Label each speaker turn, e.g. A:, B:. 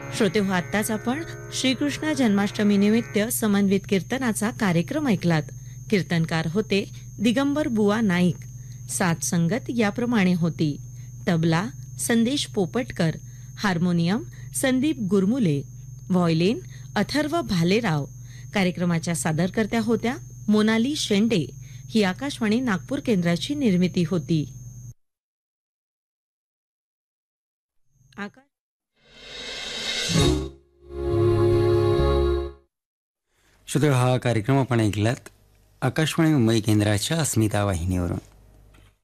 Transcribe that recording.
A: श्रोते हो, आत्ताच आपण श्रीकृष्ण जन्माष्टमी निमित्त समन्वित कीर्तनाचा कार्यक्रम ऐकलात. कीर्तनकार होते दिगंबर बुवा नाईक. साथ संगत याप्रमाणे होती: तबला संदेश पोपटकर, हार्मोनियम संदीप गुरमुले, व्हायोलिन अथर्व भालेराव. कार्यक्रमाच्या सादरकर्त्या होत्या मोनाली शेंडे. ही आकाशवाणी नागपूर केंद्राची निर्मिती होती.
B: श्रोते, हा कार्यक्रम आपण ऐकलात आकाशवाणी मुंबई केंद्राच्या अस्मिता वाहिनीवरून.